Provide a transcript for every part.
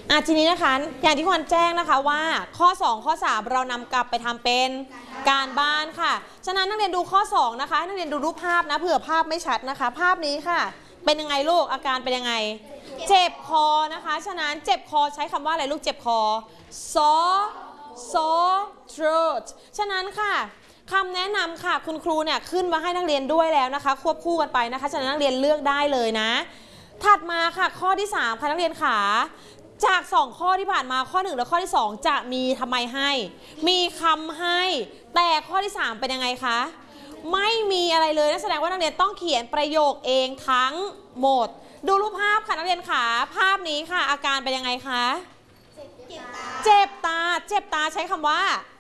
ทีนี้นะคะอย่างที่ควรแจ้งนะคะว่าข้อ2ข้อ3เรานำกลับไปทำเป็นการบ้านค่ะฉะนั้นนักเรียนดูข้อ2นะคะนักเรียนดูรูปภาพนะเผื่อภาพไม่ชัดนะคะภาพนี้ค่ะเป็นยังไงลูกอาการเป็นยังไงเจ็บคอนะคะฉะนั้นเจ็บคอใช้คำว่าอะไรลูกเจ็บคอ sore throat ฉะนั้นค่ะคำแนะนำค่ะคุณครูเนี่ยขึ้นมาให้นักเรียนด้วยแล้วนะคะควบคู่กันไปนะคะฉะนั้นนักเรียนเลือกได้เลยนะถัดมาค่ะข้อที่3ค่ะนักเรียนขาจาก2ข้อที่ผ่านมาข้อ1และข้อที่2จะมีทำไมให้มีคำให้แต่ข้อที่3เป็นยังไงคะไม่มีอะไรเลยนั่นแสดงว่านักเรียนต้องเขียนประโยคเองทั้งหมดดูรูปภาพค่ะนักเรียนขาภาพนี้ค่ะอาการเป็นยังไงคะเจ็บตาใช้คำว่า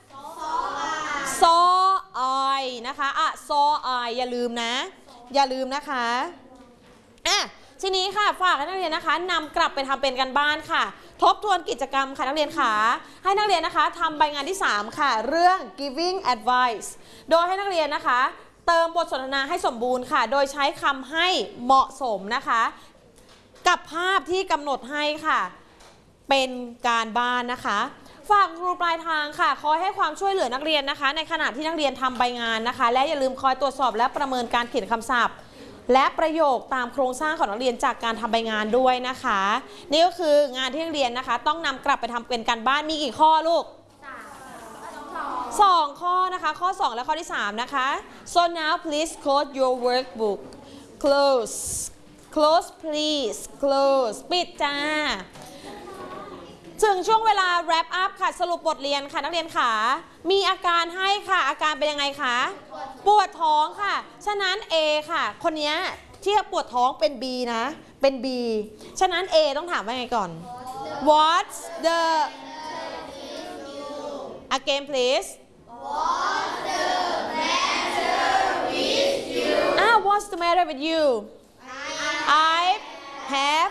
sore eye นะคะsore eye อย่าลืมนะคะทีนี้ค่ะฝากให้นักเรียนนะคะนำกลับไปทำเป็นกันบ้านค่ะทบทวนกิจกรรมค่ะนักเรียนค่ะให้นักเรียนนะคะทำใบงานที่3ค่ะเรื่อง giving advice โดยให้นักเรียนนะคะเติมบทสนทนาให้สมบูรณ์ค่ะโดยใช้คำให้เหมาะสมนะคะกับภาพที่กำหนดให้ค่ะเป็นการบ้านนะคะฝากครูปลายทางค่ะคอยให้ความช่วยเหลือนักเรียนนะคะในขณะที่นักเรียนทำใบงานนะคะและอย่าลืมคอยตรวจสอบและประเมินการเขียนคำศัพท์และประโยคตามโครงสร้างของนักเรียนจากการทำใบงานด้วยนะคะนี่ก็คืองานที่นักเรียนนะคะต้องนำกลับไปทำเป็นการบ้านมีกี่ข้อลูก2ข้อนะคะข้อ2และข้อที่3นะคะ so now please close your workbook close please close ปิดจ้าถึงช่วงเวลา wrap up ค่ะสรุปบทเรียนค่ะนักเรียนขามีอาการให้ค่ะอาการเป็นยังไงคะปวดท้องค่ะฉะนั้น A ค่ะคนนี้ที่ปวดท้องเป็น B นะเป็น B ฉะนั้น A ต้องถามว่าไงก่อน What's the again please What's the matter with you What's the matter with you I have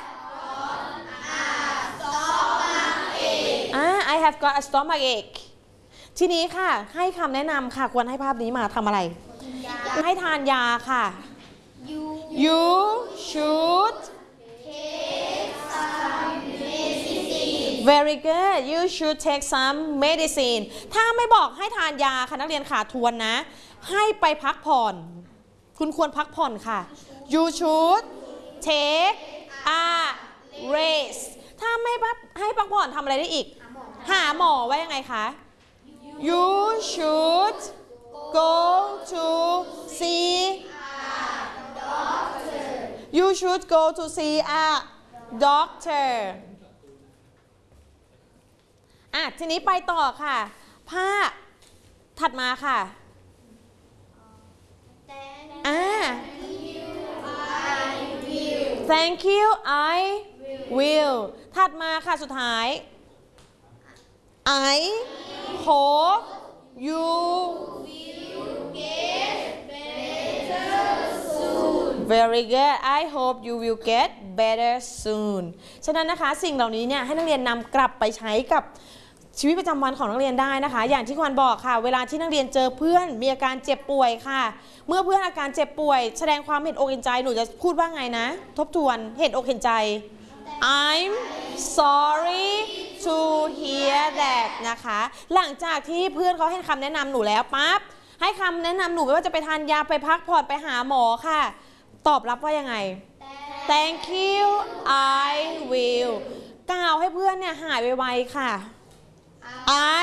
I have got a stomachache ทีนี้ค่ะให้คำแนะนำค่ะควรให้ภาพนี้มาทำอะไรให้ทานยาค่ะ You should take some medicine Very good You should take some medicine ถ้าไม่บอกให้ทานยาค่ะนักเรียนขาทวนนะให้ไปพักผ่อนคุณควรพักผ่อนค่ะ You should take a rest ถ้าไม่ให้พักผ่อนทำอะไรได้อีกหาหมอว่ายังไงคะ You should go to see a doctor You should go to see a doctor ทีนี้ไปต่อค่ะภาพถัดมาค่ะThank you I will ถัดมาค่ะสุดท้ายI hope you will get better soon Very good I hope you will get better soon ฉะนั้นนะคะสิ่งเหล่านี้เนี่ยให้นักเรียนนำกลับไปใช้กับชีวิตประจำวันของนักเรียนได้นะคะอย่างที่ควรบอกค่ะเวลาที่นักเรียนเจอเพื่อนมีอาการเจ็บป่วยค่ะเมื่อเพื่อนอาการเจ็บป่วยแสดงความเห็นอกเห็นใจหนูจะพูดว่าไงนะทบทวนเห็นอกเห็นใจ I'm sorry to hear that นะคะหลังจากที่เพื่อนเขาให้คำแนะนำหนูแล้วปั๊บให้คำแนะนำหนูไม่ว่าจะไปทานยาไปพักผ่อนไปหาหมอค่ะตอบรับว่ายังไง Thank you I will กล่าวให้เพื่อนเนี่ยหายไวๆค่ะ